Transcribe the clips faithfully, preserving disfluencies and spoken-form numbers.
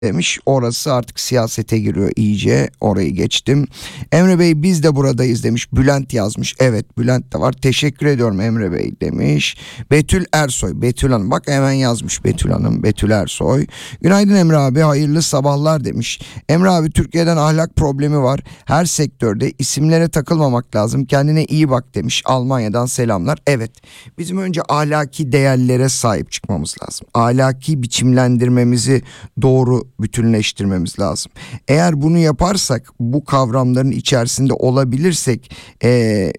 demiş. Orası artık siyasete giriyor iyice. Orayı geçtim. Emre Bey biz de buradayız demiş. Bülent yazmış. Evet Bülent de var. Teşekkür ediyorum Emre Bey demiş. Betül Ersoy. Betül Hanım bak hemen yazmış Betül Hanım. Betül Ersoy. Günaydın Emre abi hayırlı sabahlar demiş. Emre abi Türkiye'den ahlak problemi var. Her sektörde isimlere takılmamak lazım. Kendine iyi bak demiş. Almanya'dan selamlar. Evet bizim önce ahlaki değerlere sahip çıkmamız lazım. Ahlaki biçimlendirmemizi doğru bütünleştirmemiz lazım. Eğer bunu yaparsak bu kavramların içerisinde olabilirsek ee,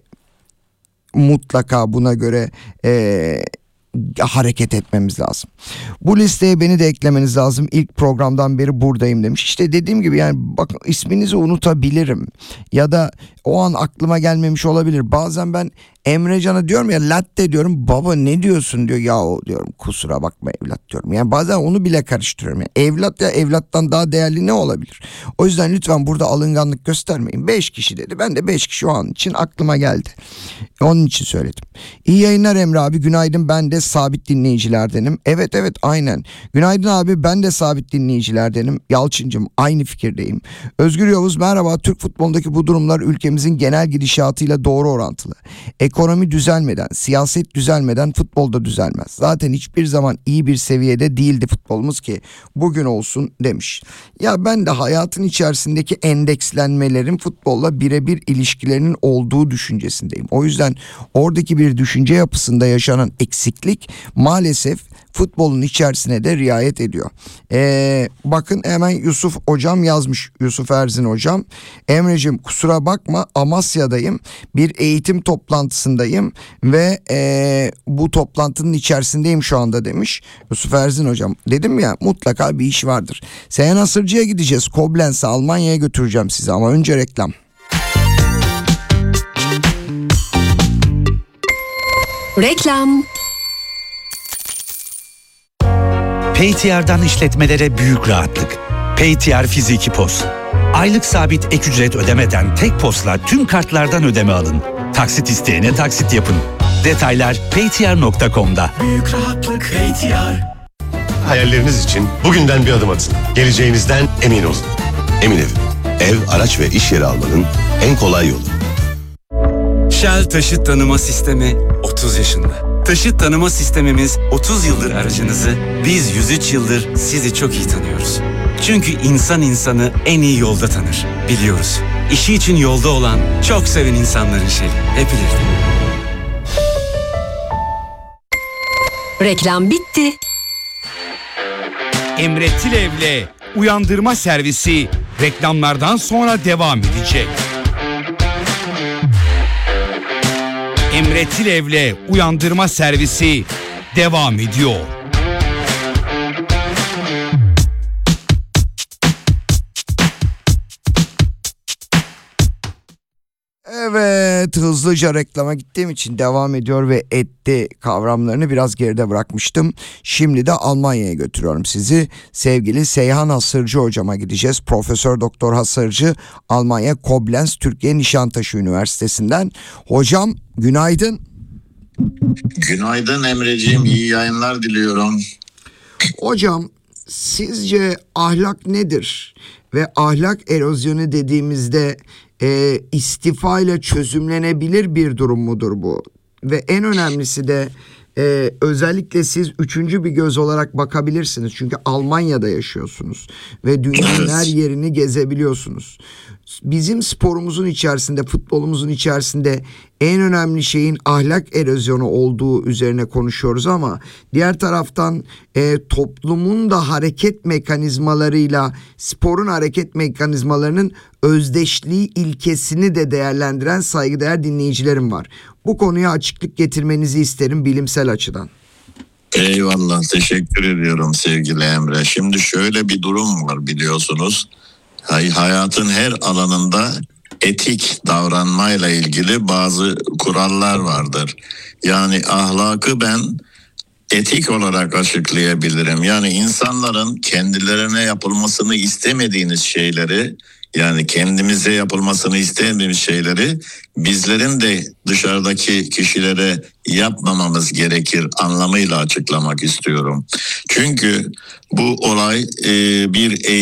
mutlaka buna göre ee, hareket etmemiz lazım. Bu listeye beni de eklemeniz lazım. İlk programdan beri buradayım demiş. İşte dediğim gibi yani bakın isminizi unutabilirim. Ya da o an aklıma gelmemiş olabilir. Bazen ben Emrecan'a diyorum ya latte diyorum. Baba ne diyorsun diyor. Ya o diyorum kusura bakma evlat diyorum. Yani bazen onu bile karıştırıyorum. Yani evlat ya evlattan daha değerli ne olabilir? O yüzden lütfen burada alınganlık göstermeyin. Beş kişi dedi. Ben de beş kişi o an için aklıma geldi. Onun için söyledim. İyi yayınlar Emre abi. Günaydın ben de sabit dinleyicilerdenim. Evet evet aynen. Günaydın abi ben de sabit dinleyicilerdenim. Yalçıncım aynı fikirdeyim. Özgür Yavuz merhaba. Türk futbolundaki bu durumlar ülkemizin genel gidişatıyla doğru orantılı. Ekonomi düzelmeden, siyaset düzelmeden futbol da düzelmez. Zaten hiçbir zaman iyi bir seviyede değildi futbolumuz ki bugün olsun demiş. Ya ben de hayatın içerisindeki endekslenmelerin futbolla birebir ilişkilerinin olduğu düşüncesindeyim. O yüzden oradaki bir düşünce yapısında yaşanan eksiklik maalesef futbolun içerisine de riayet ediyor. Ee, bakın hemen Yusuf hocam yazmış. Yusuf Erzin hocam. Emre'cim kusura bakma Amasya'dayım. Bir eğitim toplantısındayım ve ee, bu toplantının içerisindeyim şu anda demiş. Yusuf Erzin hocam. Dedim ya mutlaka bir iş vardır. Seyhan Asırcı'ya gideceğiz. Koblenz'e Almanya'ya götüreceğim sizi ama önce reklam. Reklam. Paytier'dan işletmelere büyük rahatlık. Paytier Fiziki Pos. Aylık sabit ek ücret ödemeden tek posla tüm kartlardan ödeme alın. Taksit isteyene taksit yapın. Detaylar paytier nokta com'da. Büyük rahatlık Paytier. Hayalleriniz için bugünden bir adım atın. Geleceğinizden emin olun. Emin Ev. Ev, araç ve iş yeri almanın en kolay yolu. Shell Taşıt Tanıma Sistemi otuz yaşında. Taşıt tanıma sistemimiz otuz yıldır aracınızı, biz yüz üç yıldır sizi çok iyi tanıyoruz. Çünkü insan insanı en iyi yolda tanır, biliyoruz. İşi için yolda olan, çok seven insanların şeyi, hep ileride. Reklam bitti. Emre Tilev'le Uyandırma Servisi reklamlardan sonra devam edecek. Emre Tilev'le Uyandırma Servisi devam ediyor. Evet hızlıca reklama gittiğim için devam ediyor ve etti kavramlarını biraz geride bırakmıştım. Şimdi de Almanya'ya götürüyorum sizi. Sevgili Seyhan Hasırcı hocama gideceğiz. Profesör Doktor Hasırcı Almanya Koblenz Türkiye Nişantaşı Üniversitesi'nden. Hocam günaydın. Günaydın Emreciğim, iyi yayınlar diliyorum. Hocam sizce ahlak nedir? Ve ahlak erozyonu dediğimizde e, istifa ile çözümlenebilir bir durum mudur bu? Ve en önemlisi de e, özellikle siz üçüncü bir göz olarak bakabilirsiniz. Çünkü Almanya'da yaşıyorsunuz ve dünyanın her yerini gezebiliyorsunuz. Bizim sporumuzun içerisinde, futbolumuzun içerisinde en önemli şeyin ahlak erozyonu olduğu üzerine konuşuyoruz ama diğer taraftan e, toplumun da hareket mekanizmalarıyla sporun hareket mekanizmalarının özdeşliği ilkesini de değerlendiren saygıdeğer dinleyicilerim var. Bu konuya açıklık getirmenizi isterim bilimsel açıdan. Eyvallah, teşekkür ediyorum sevgili Emre. Şimdi şöyle bir durum var biliyorsunuz. Hayatın her alanında etik davranmayla ilgili bazı kurallar vardır. Yani ahlakı ben etik olarak açıklayabilirim. Yani insanların kendilerine yapılmasını istemediğiniz şeyleri Yani kendimize yapılmasını istemediğimiz şeyleri bizlerin de dışarıdaki kişilere yapmamamız gerekir anlamıyla açıklamak istiyorum. Çünkü bu olay e, bir